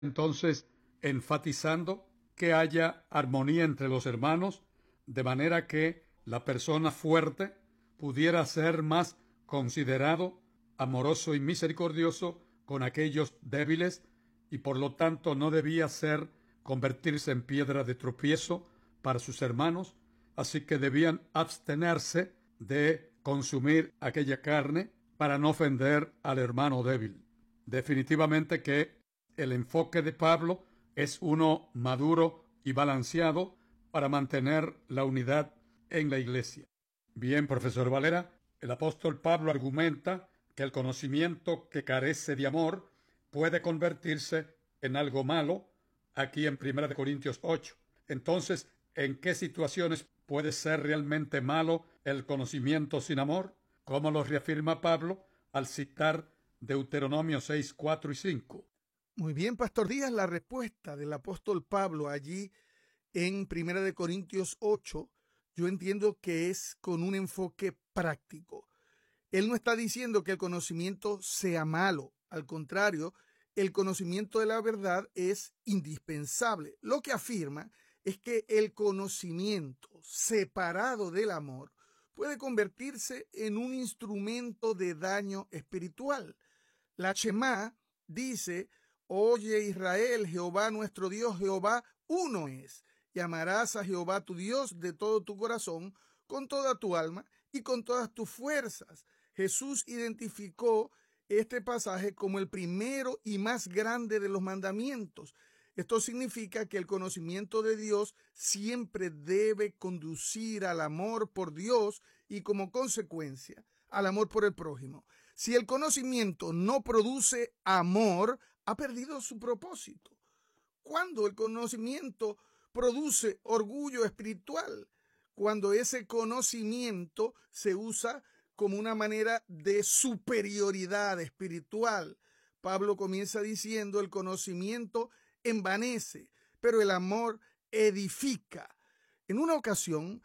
entonces enfatizando que haya armonía entre los hermanos, de manera que la persona fuerte pudiera ser más considerado, amoroso y misericordioso con aquellos débiles, y por lo tanto no debía convertirse en piedra de tropiezo para sus hermanos, así que debían abstenerse de consumir aquella carne para no ofender al hermano débil. Definitivamente que el enfoque de Pablo es uno maduro y balanceado para mantener la unidad en la iglesia. Bien, profesor Valera, el apóstol Pablo argumenta que el conocimiento que carece de amor puede convertirse en algo malo, aquí en 1 Corintios 8. Entonces, ¿en qué situaciones puede ser realmente malo el conocimiento sin amor? ¿Cómo lo reafirma Pablo al citar Deuteronomio 6, 4 y 5? Muy bien, Pastor Díaz, la respuesta del apóstol Pablo allí en 1 Corintios 8, yo entiendo que es con un enfoque práctico. Él no está diciendo que el conocimiento sea malo, al contrario, el conocimiento de la verdad es indispensable. Lo que afirma es que el conocimiento separado del amor puede convertirse en un instrumento de daño espiritual. La Shema dice: oye Israel, Jehová nuestro Dios, Jehová uno es, y amarás a Jehová tu Dios de todo tu corazón, con toda tu alma y con todas tus fuerzas. Jesús identificó este pasaje como el primero y más grande de los mandamientos. Esto significa que el conocimiento de Dios siempre debe conducir al amor por Dios y, como consecuencia, al amor por el prójimo. Si el conocimiento no produce amor, ha perdido su propósito. Cuando el conocimiento produce orgullo espiritual, cuando ese conocimiento se usa como una manera de superioridad espiritual. Pablo comienza diciendo: el conocimiento envanece, pero el amor edifica. En una ocasión,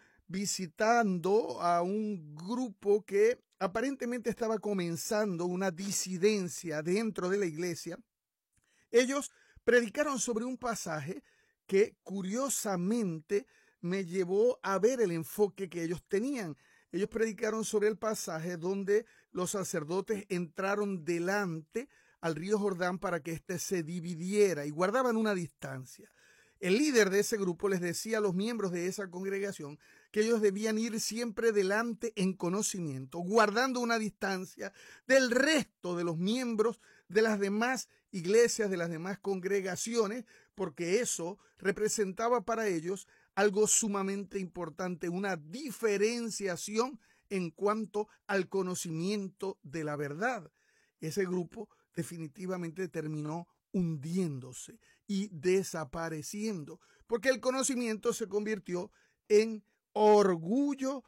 visitando a un grupo que aparentemente estaba comenzando una disidencia dentro de la iglesia, ellos predicaron sobre un pasaje que curiosamente me llevó a ver el enfoque que ellos tenían. Ellos predicaron sobre el pasaje donde los sacerdotes entraron delante al río Jordán para que éste se dividiera y guardaban una distancia. El líder de ese grupo les decía a los miembros de esa congregación que ellos debían ir siempre delante en conocimiento, guardando una distancia del resto de los miembros de las demás iglesias, de las demás congregaciones, porque eso representaba para ellos algo sumamente importante, una diferenciación en cuanto al conocimiento de la verdad. Ese grupo definitivamente terminó hundiéndose y desapareciendo, porque el conocimiento se convirtió en orgullo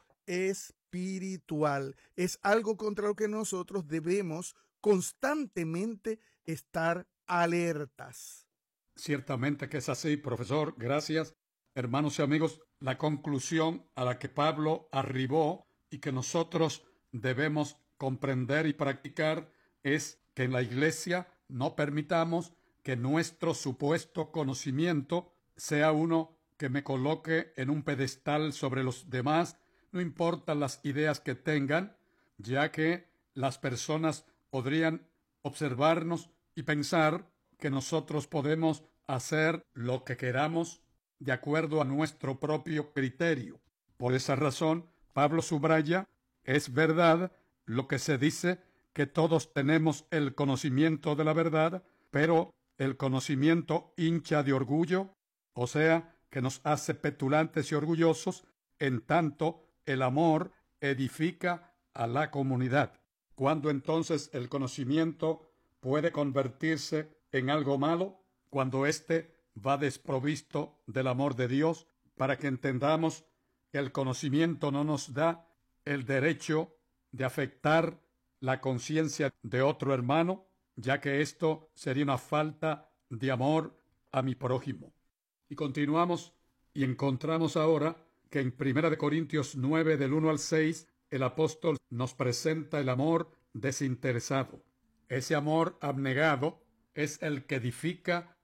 espiritual. Es algo contra lo que nosotros debemos constantemente estar alertas. Ciertamente que es así, profesor. Gracias. Hermanos y amigos, la conclusión a la que Pablo arribó y que nosotros debemos comprender y practicar es que en la iglesia no permitamos que nuestro supuesto conocimiento sea uno que me coloque en un pedestal sobre los demás, no importan las ideas que tengan, ya que las personas podrían observarnos y pensar que nosotros podemos hacer lo que queramos de acuerdo a nuestro propio criterio. Por esa razón, Pablo subraya: es verdad lo que se dice, que todos tenemos el conocimiento de la verdad, pero el conocimiento hincha de orgullo, o sea, que nos hace petulantes y orgullosos, en tanto el amor edifica a la comunidad. ¿Cuándo entonces el conocimiento puede convertirse en algo malo? Cuando éste va desprovisto del amor de Dios, para que entendamos que el conocimiento no nos da el derecho de afectar la conciencia de otro hermano, ya que esto sería una falta de amor a mi prójimo. Y continuamos y encontramos ahora que en 1 Corintios 9, del 1 al 6, el apóstol nos presenta el amor desinteresado. Ese amor abnegado es el que edifica